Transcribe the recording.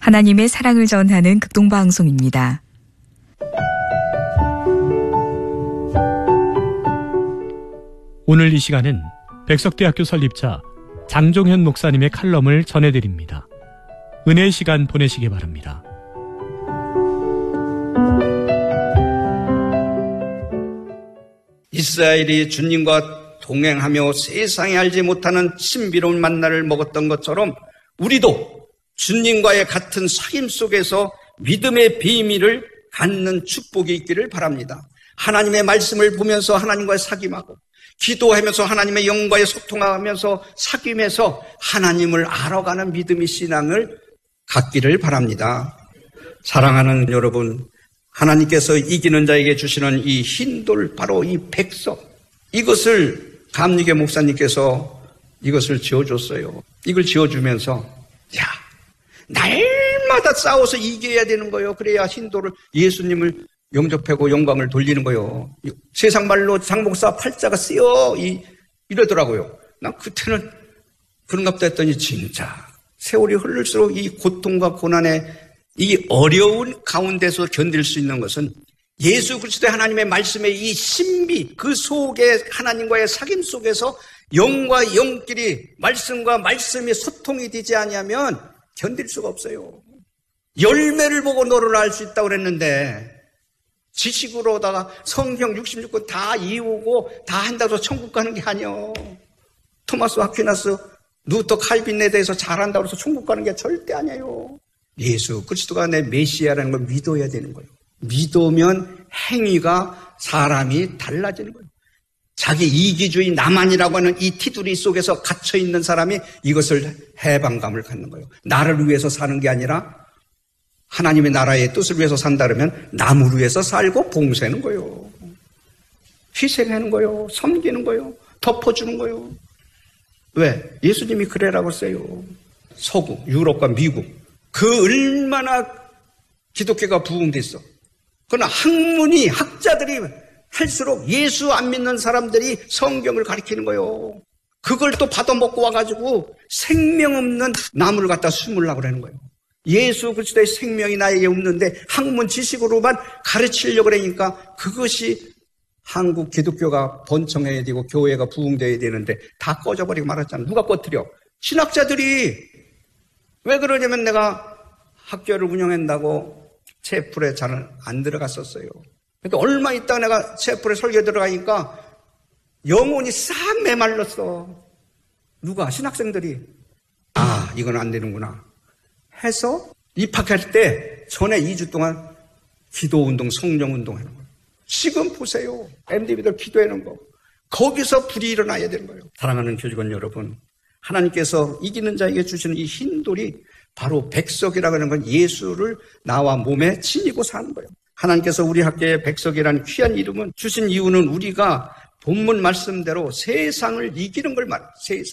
하나님의 사랑을 전하는 극동방송입니다. 오늘 이 시간은 백석대학교 설립자 장종현 목사님의 칼럼을 전해드립니다. 은혜의 시간 보내시기 바랍니다. 이스라엘이 주님과 동행하며 세상에 알지 못하는 신비로운 만나를 먹었던 것처럼 우리도 주님과의 같은 사귐 속에서 믿음의 비밀을 갖는 축복이 있기를 바랍니다. 하나님의 말씀을 보면서 하나님과의 사귐하고 기도하면서 하나님의 영과의 소통하면서 사귐해서 하나님을 알아가는 믿음의 신앙을 갖기를 바랍니다. 사랑하는 여러분, 하나님께서 이기는 자에게 주시는 이 흰돌, 바로 이 백석, 이것을 감리교 목사님께서 이것을 지어줬어요. 이걸 지어주면서 날마다 싸워서 이겨야 되는 거예요. 그래야 흰돌을 예수님을 영접하고 영광을 돌리는 거예요. 세상 말로 장목사 팔자가 쓰여 이러더라고요. 난 그때는 그런가 보다 했더니 진짜 세월이 흐를수록 이 고통과 고난의 이 어려운 가운데서 견딜 수 있는 것은 예수 그리스도의 하나님의 말씀의 이 신비, 그 속에 하나님과의 사귐 속에서 영과 영끼리 말씀과 말씀이 소통이 되지 아니하면 견딜 수가 없어요. 열매를 보고 너를 알 수 있다고 그랬는데 지식으로다가 성경 66권 다 이우고 다 한다고 해서 천국 가는 게 아니요. 토마스 아퀴나스, 루터 칼빈에 대해서 잘한다고 해서 천국 가는 게 절대 아니에요. 예수 그리스도가 내 메시아라는 걸 믿어야 되는 거예요. 믿으면 행위가 사람이 달라지는 거예요. 자기 이기주의 나만이라고 하는 이 티두리 속에서 갇혀있는 사람이 이것을 해방감을 갖는 거예요. 나를 위해서 사는 게 아니라 하나님의 나라의 뜻을 위해서 산다 그러면 남을 위해서 살고 봉사하는 거예요. 희생하는 거예요. 섬기는 거예요. 덮어주는 거예요. 왜? 예수님이 그래라고 써요. 서구, 유럽과 미국. 그 얼마나 기독교가 부흥됐어. 그러나 학문이, 학자들이 할수록 예수 안 믿는 사람들이 성경을 가리키는 거예요. 그걸 또 받아먹고 와가지고 생명 없는 나무를 갖다 심으려고 그러는 거예요. 예수 그리스도의 생명이 나에게 없는데 학문 지식으로만 가르치려고 그러니까 그것이 한국 기독교가 번창해야 되고 교회가 부흥돼야 되는데 다 꺼져버리고 말았잖아. 누가 꺼뜨려? 신학자들이. 왜 그러냐면 내가 학교를 운영한다고 채플에 잘 안 들어갔었어요. 그러니까 얼마 있다가 내가 채플에 설교 들어가니까 영혼이 싹 메말랐어. 누가? 신학생들이. 이건 안 되는구나 해서 입학할 때 전에 2주 동안 기도운동, 성령운동 하는 거예요. 지금 보세요. MDB들 기도하는 거. 거기서 불이 일어나야 되는 거예요. 사랑하는 교직원 여러분, 하나님께서 이기는 자에게 주시는 이 흰돌이 바로 백석이라고 하는 건 예수를 나와 몸에 지니고 사는 거예요. 하나님께서 우리 학교에 백석이라는 귀한 이름은 주신 이유는 우리가 본문 말씀대로 세상을 이기는 걸 말해요. 세상.